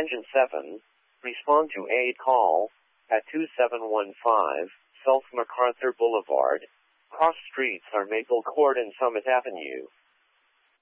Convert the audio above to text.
Engine 7, respond to aid call at 2715 South MacArthur Boulevard. Cross streets are Maple Court and Summit Avenue.